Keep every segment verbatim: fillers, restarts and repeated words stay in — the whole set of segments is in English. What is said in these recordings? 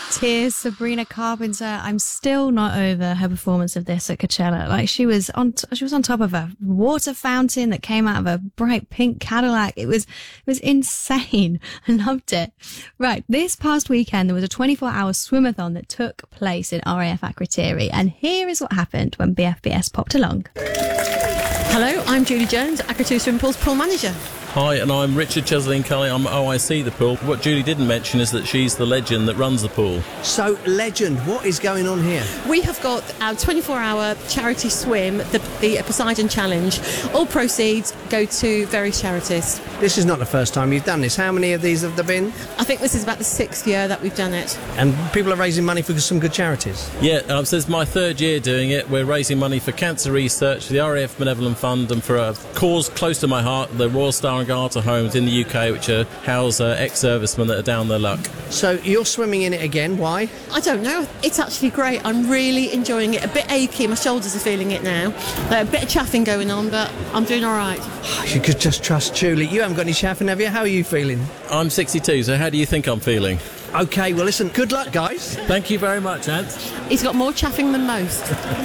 Tears, Sabrina Carpenter. I'm still not over her performance of this at Coachella. Like, she was on, t- she was on top of a water fountain that came out of a bright pink Cadillac. It was, it was insane. I loved it. Right. This past weekend, there was a twenty-four hour swimathon that took place in R A F Akrotiri. And here is what happened when B F B S popped along. Hello, I'm Julie Jones, Akrotiri Swimming Pool's pool manager. Hi, and I'm Richard Chesley-Cully. I'm O I C the pool. What Julie didn't mention is that she's the legend that runs the pool. So, legend, what is going on here? We have got our twenty-four hour charity swim, the, the Poseidon Challenge. All proceeds go to various charities. This is not the first time you've done this. How many of these have there been? I think this is about the sixth year that we've done it. And people are raising money for some good charities? Yeah, um, so this is my third year doing it. We're raising money for cancer research, the R A F Benevolent Fund, and for a cause close to my heart, the Royal Star and Garter homes in the U K, which are, house uh, ex-servicemen that are down their luck. So you're swimming in it again, why? I don't know. It's actually great. I'm really enjoying it. A bit achy, my shoulders are feeling it now. Uh, a bit of chaffing going on, but I'm doing all right. You could just trust Julie. You haven't got any chaffing, have you? How are you feeling? I'm sixty-two, so how do you think I'm feeling? OK, well, listen, good luck, guys. Thank you very much, Ant. He's got more chaffing than most.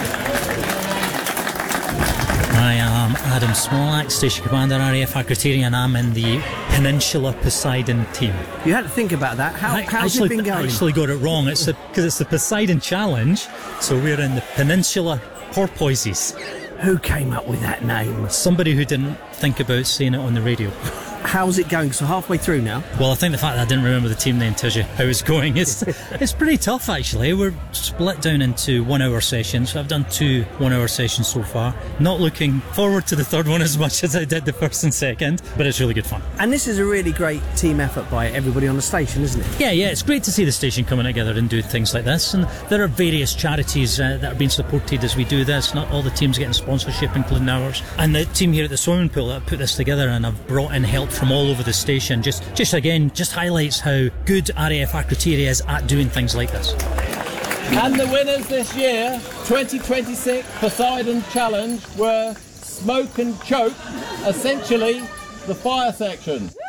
I am Adam Smolak, Station Commander, R A F Akrotiri, and I'm in the Peninsula Poseidon team. You had to think about that. How, I how's actually, it been going? I actually got it wrong. It's because it's the Poseidon Challenge, so we're in the Peninsula Porpoises. Who came up with that name? Somebody who didn't think about saying it on the radio. How's it going? So halfway through now? Well, I think the fact that I didn't remember the team name tells you how it's going. It's it's pretty tough, actually. We're split down into one-hour sessions. I've done two one-hour sessions so far. Not looking forward to the third one as much as I did the first and second, but it's really good fun. And this is a really great team effort by everybody on the station, isn't it? Yeah, yeah, it's great to see the station coming together and doing things like this. And there are various charities uh, that are being supported as we do this. Not all the teams getting sponsorship, including ours. And the team here at the swimming pool that put this together and have brought in help from all over the station. Just, just again, just highlights how good R A F Akrotiri is at doing things like this. And the winners this year, twenty twenty-six Poseidon Challenge, were Smoke and Choke, essentially the fire section.